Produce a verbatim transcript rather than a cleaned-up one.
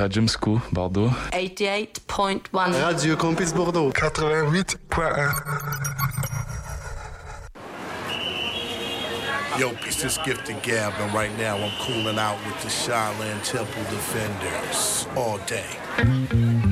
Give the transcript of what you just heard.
la Gym School, Bordeaux. quatre-vingt-dix-huit point un. Radio Campus Bordeaux. quatre-vingt-huit point un. Yo, peace, this Gift and Gab, and right now I'm cooling out with the Shaolin Temple Defenders all day.